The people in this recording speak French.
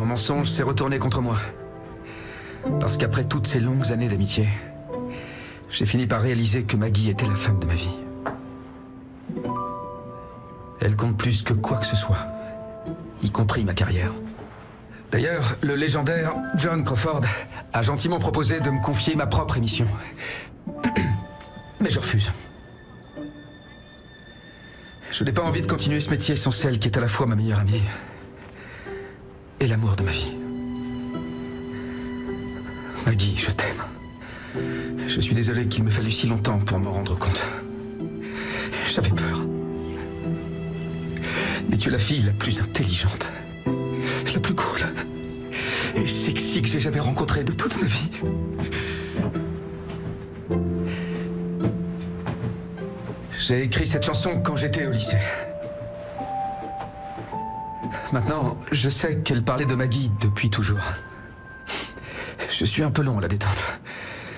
mensonge s'est retourné contre moi. Parce qu'après toutes ces longues années d'amitié, j'ai fini par réaliser que Maggie était la femme de ma vie. Elle compte plus que quoi que ce soit, y compris ma carrière. D'ailleurs, le légendaire John Crawford a gentiment proposé de me confier ma propre émission. Mais je refuse. Je n'ai pas envie de continuer ce métier sans celle qui est à la fois ma meilleure amie et l'amour de ma vie. Maggie, je t'aime. Je suis désolé qu'il me fallut si longtemps pour m'en rendre compte. J'avais peur. Mais tu es la fille la plus intelligente, la plus cool et sexy que j'ai jamais rencontrée de toute ma vie. J'ai écrit cette chanson quand j'étais au lycée. Maintenant, je sais qu'elle parlait de Maggie depuis toujours. Je suis un peu long à la détente.